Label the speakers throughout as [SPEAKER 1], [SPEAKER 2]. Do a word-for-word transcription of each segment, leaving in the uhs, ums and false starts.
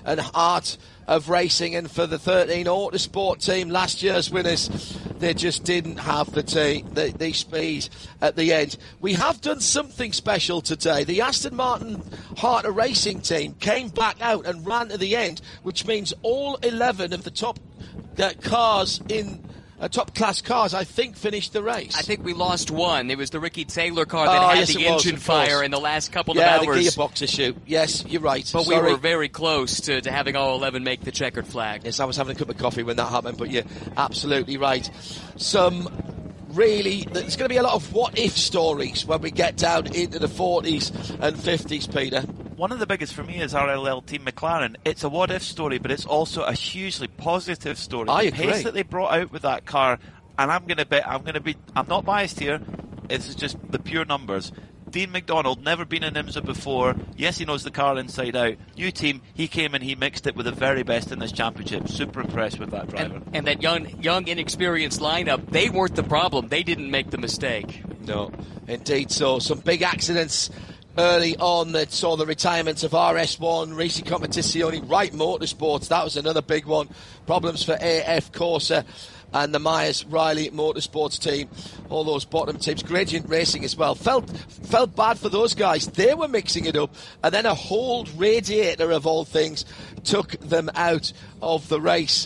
[SPEAKER 1] and heart of racing. And for the thirteen Autosport team, last year's winners, they just didn't have the, t- the, the speed at the end. We have done something special today. The Aston Martin Heart of Racing team came back out and ran to the end, which means all eleven of the top uh, cars in Uh, top class cars, I think, finished the race.
[SPEAKER 2] I think we lost one. It was the Ricky Taylor car that
[SPEAKER 1] oh,
[SPEAKER 2] had
[SPEAKER 1] yes,
[SPEAKER 2] the
[SPEAKER 1] was,
[SPEAKER 2] engine fire in the last couple
[SPEAKER 1] yeah,
[SPEAKER 2] of hours.
[SPEAKER 1] Yeah, the gearbox issue. Yes, you're right.
[SPEAKER 2] But
[SPEAKER 1] Sorry.
[SPEAKER 2] we were very close to, to having all eleven make the checkered flag.
[SPEAKER 1] Yes, I was having a cup of coffee when that happened, but you're absolutely right. Some really, there's going to be a lot of what-if stories when we get down into the forties and fifties, Peter.
[SPEAKER 3] One of the biggest for me is R L L Team McLaren. It's a what-if story, but it's also a hugely positive story.
[SPEAKER 1] I
[SPEAKER 3] the
[SPEAKER 1] agree.
[SPEAKER 3] pace that they brought out with that car, and I'm going to bet, I'm going to be, I'm not biased here, it's just the pure numbers. Dean McDonald, never been in IMSA before. Yes, he knows the car inside out. New team, he came and he mixed it with the very best in this championship. Super impressed with that driver.
[SPEAKER 2] And, and that young, young, inexperienced lineup, they weren't the problem. They didn't make the mistake.
[SPEAKER 1] No, indeed so. Some big accidents early on that saw the retirement of R S one, Racing Competizione, Wright Motorsports. That was another big one. Problems for A F Corsa and the Myers Riley Motorsports team, all those bottom teams. Gradient Racing as well. Felt felt bad for those guys. They were mixing it up, and then a whole radiator of all things took them out of the race.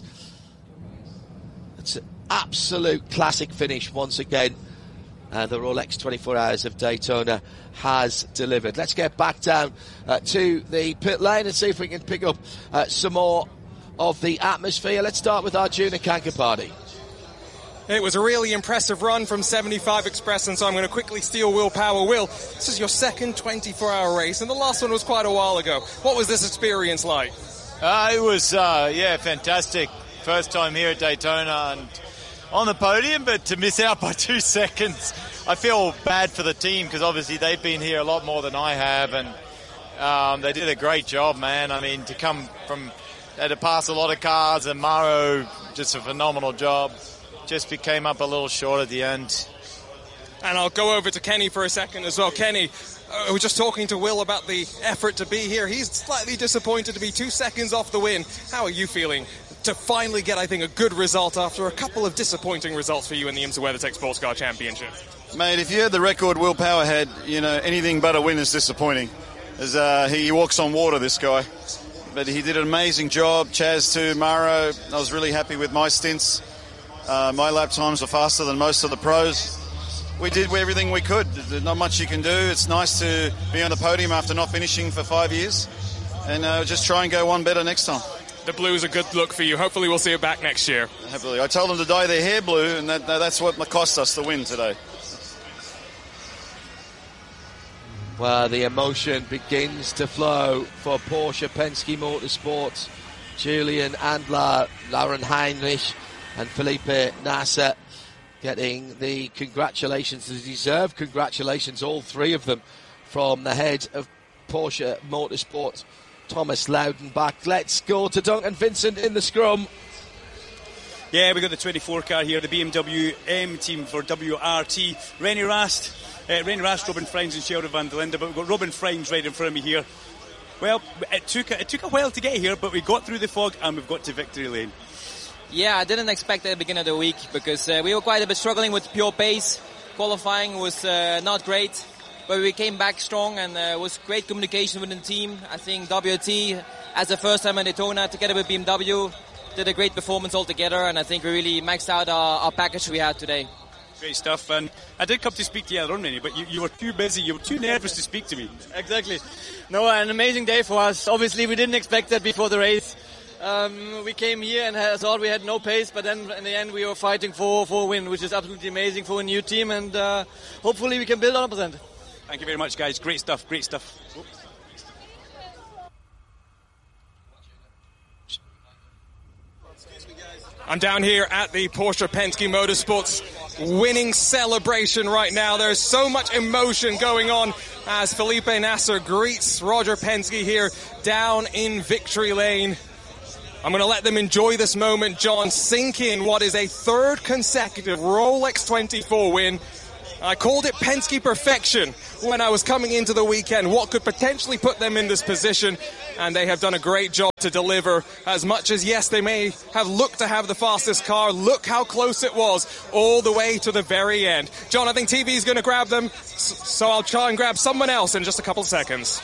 [SPEAKER 1] It's an absolute classic finish once again. And the Rolex twenty-four Hours of Daytona has delivered. Let's get back down uh, to the pit lane and see if we can pick up uh, some more of the atmosphere. Let's start with Arjuna Kankapati.
[SPEAKER 4] It was a really impressive run from seventy-five Express, and so I'm going to quickly steal Will Power. Will, this is your second twenty-four hour race, and the last one was quite a while ago. What was this experience like?
[SPEAKER 5] Uh, it was, uh, yeah, fantastic. First time here at Daytona and on the podium, but to miss out by two seconds, I feel bad for the team because obviously they've been here a lot more than I have, and um, they did a great job, man. I mean, to come from, they had to pass a lot of cars, and Maro, just a phenomenal job. Just came up a little short at the end.
[SPEAKER 4] And I'll go over to Kenny for a second as well. Kenny, uh, I was just talking to Will about the effort to be here. He's slightly disappointed to be two seconds off the win. How are you feeling to finally get, I think, a good result after a couple of disappointing results for you in the IMSA WeatherTech Sports Car Championship?
[SPEAKER 6] Mate, if you had the record Will Power had, you know, anything but a win is disappointing. As uh, he walks on water, this guy. But he did an amazing job. Chaz too, Maro. I was really happy with my stints. Uh, my lap times were faster than most of the pros. We did everything we could. There's not much you can do. It's nice to be on the podium after not finishing for five years. And uh, just try and go one better next time.
[SPEAKER 4] The blue's a good look for you. Hopefully we'll see it back next year.
[SPEAKER 6] Hopefully. I told them to dye their hair blue, and that, that's what cost us the win today.
[SPEAKER 1] Well, the emotion begins to flow for Porsche Penske Motorsports. Julian Andler, Lauren Heinrich and Felipe Nasser getting the congratulations, the deserved congratulations, all three of them, from the head of Porsche Motorsport, Thomas Loudenbach. Let's go to Duncan Vincent in the scrum.
[SPEAKER 7] Yeah, we got the twenty-four car here, the B M W M team for W R T. Rennie Rast, uh, Rennie Rast, Robin Freins and Sheldon van der Linde, but we've got Robin Freins right in front of me here. Well, it took, it took a while to get here, but we got through the fog and we've got to victory lane.
[SPEAKER 8] Yeah, I didn't expect it at the beginning of the week because uh, we were quite a bit struggling with pure pace. Qualifying was uh, not great, but we came back strong, and uh, it was great communication with the team. I think W R T, as the first time in Daytona, together with B M W, did a great performance altogether, and I think we really maxed out our, our package we had today.
[SPEAKER 7] Great stuff, and I did come to speak to you earlier on, Rennie, but you, you were too busy, you were too nervous to speak to me.
[SPEAKER 9] Exactly. No, an amazing day for us. Obviously, we didn't expect that before the race. Um, we came here and had, thought we had no pace, but then in the end we were fighting for, for a win, which is absolutely amazing for a new team, and uh, hopefully we can build on it.
[SPEAKER 7] Thank you very much, guys. Great stuff, great stuff.
[SPEAKER 4] I'm down here at the Porsche Penske Motorsports winning celebration right now. There's so much emotion going on as Felipe Nasser greets Roger Penske here down in victory lane. I'm going to let them enjoy this moment, John, sink in what is a third consecutive Rolex twenty-four win. I called it Penske perfection when I was coming into the weekend. What could potentially put them in this position? And they have done a great job to deliver. As much as, yes, they may have looked to have the fastest car, look how close it was all the way to the very end. John, I think T V is going to grab them, so I'll try and grab someone else in just a couple of seconds.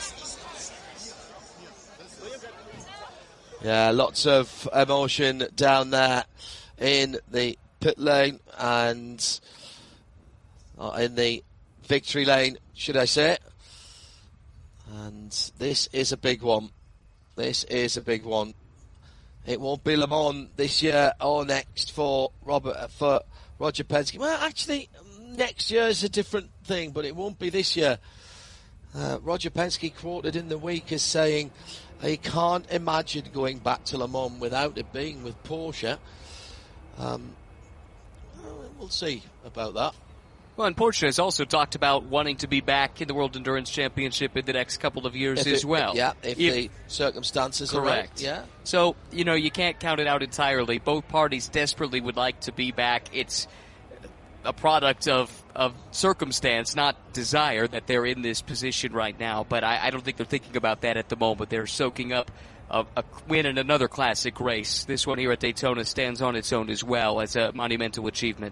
[SPEAKER 1] Yeah, lots of emotion down there in the pit lane and uh, in the victory lane, should I say. And this is a big one. This is a big one. It won't be Le Mans this year or next for Robert for Roger Penske. Well, actually, next year is a different thing, but it won't be this year. Uh, Roger Penske quoted in the week as saying he can't imagine going back to Le Mans without it being with Porsche. Um, well, we'll see about that.
[SPEAKER 2] Well, and Porsche has also talked about wanting to be back in the World Endurance Championship in the next couple of years
[SPEAKER 1] if
[SPEAKER 2] as
[SPEAKER 1] it,
[SPEAKER 2] well.
[SPEAKER 1] Yeah, if, if the circumstances
[SPEAKER 2] correct.
[SPEAKER 1] are right. Yeah.
[SPEAKER 2] So, you know, you can't count it out entirely. Both parties desperately would like to be back. It's a product of, of circumstance, not desire, that they're in this position right now. But I, I don't think they're thinking about that at the moment. They're soaking up a, a win in another classic race. This one here at Daytona stands on its own as well as a monumental achievement.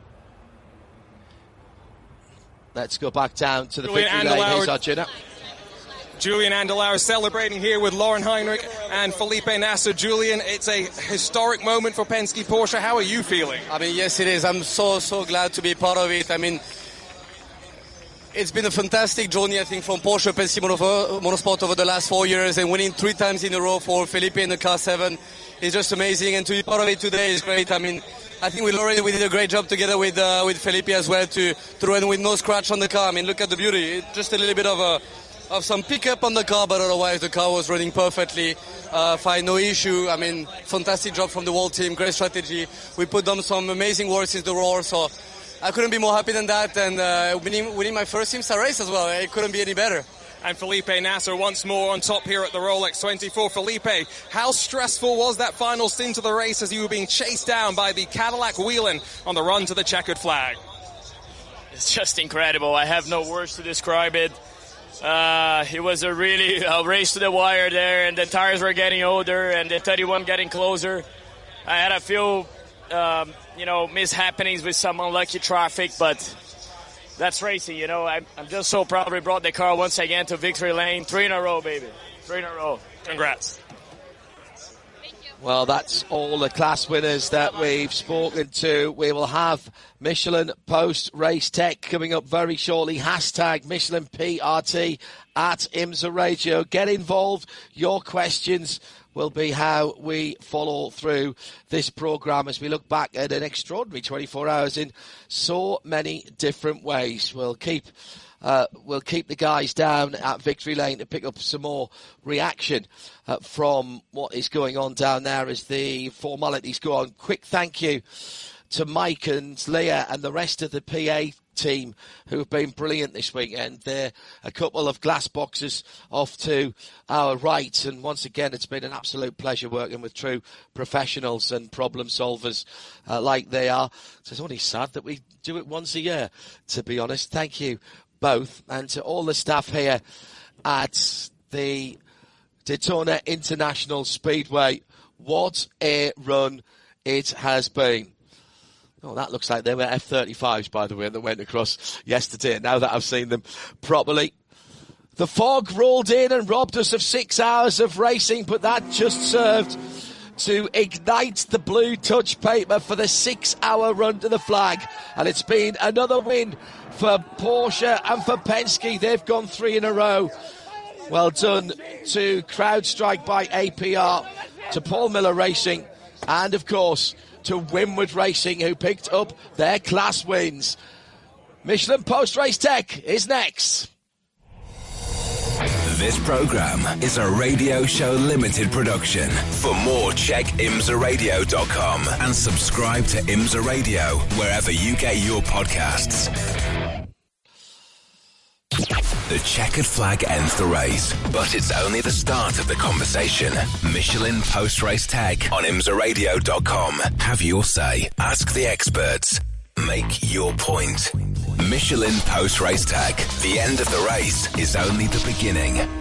[SPEAKER 1] Let's go back down to the
[SPEAKER 4] Julian
[SPEAKER 1] victory lane. Here's our Gina.
[SPEAKER 4] Julian Andelauer celebrating here with Lauren Heinrich and Felipe Nasser. Julian, it's a historic moment for Penske Porsche. How are you feeling?
[SPEAKER 10] I mean, yes, it is. I'm so, so glad to be part of it. I mean, it's been a fantastic journey, I think, from Porsche Penske Motorsport over the last four years, and winning three times in a row for Felipe in the Car seven is just amazing. And to be part of it today is great. I mean, I think with Lauren, we did a great job together with uh, with Felipe as well to, to run with no scratch on the car. I mean, look at the beauty. It, just a little bit of a of some pickup on the car, but otherwise the car was running perfectly. Uh, fine, no issue. I mean, fantastic job from the whole team. Great strategy. We put on some amazing work since the roar, so I couldn't be more happy than that. And uh, winning, winning my first IMSA race as well. It couldn't be any better.
[SPEAKER 4] And Felipe Nasser once more on top here at the Rolex twenty-four. Felipe, how stressful was that final stint of the race as you were being chased down by the Cadillac Whelen on the run to the checkered flag?
[SPEAKER 11] It's just incredible. I have no words to describe it. Uh, it was a really a race to the wire there, and the tires were getting older and the thirty-one getting closer. I had a few, um, you know, mishappenings with some unlucky traffic, but that's racing, you know. I'm, I'm just so proud we brought the car once again to victory lane. Three in a row, baby. Three in a row. Congrats.
[SPEAKER 1] Well, that's all the class winners that we've spoken to. We will have Michelin post-race tech coming up very shortly. Hashtag Michelin P R T at IMSA Radio. Get involved. Your questions will be how we follow through this programme as we look back at an extraordinary twenty-four hours in so many different ways. We'll keep uh, we'll keep the guys down at Victory Lane to pick up some more reaction uh, from what is going on down there as the formalities go on. Quick thank you to Mike and Leah and the rest of the P A team who have been brilliant this weekend. They're a couple of glass boxes off to our right, and once again it's been an absolute pleasure working with true professionals and problem solvers uh, like they are. So it's only sad that we do it once a year, to be honest. Thank you both, and to all the staff here at the Daytona International Speedway. What a run it has been. Oh, that looks like they were F thirty-fives, by the way, that went across yesterday, now that I've seen them properly. The fog rolled in and robbed us of six hours of racing, but that just served to ignite the blue touch paper for the six-hour run to the flag. And it's been another win for Porsche and for Penske. They've gone three in a row. Well done to CrowdStrike by A P R, to Paul Miller Racing, and, of course, to Winward Racing, who picked up their class wins. Michelin Post-Race Tech is next.
[SPEAKER 12] This program is a Radio Show Limited production. For more, check imsa radio dot com and subscribe to IMSA Radio wherever you get your podcasts. The checkered flag ends the race, but it's only the start of the conversation. Michelin Post-Race Tech on imsa radio dot com. Have your say. Ask the experts. Make your point. Michelin Post Race Tech. The end of the race is only the beginning.